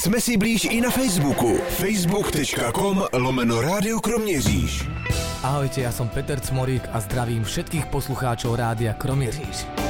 Jsme si blíž i na Facebooku. facebook.com/Rádio Kroměříž. Ahojte, ja som Peter Cmorík a zdravím všetkých poslucháčov Rádia Kroměříž.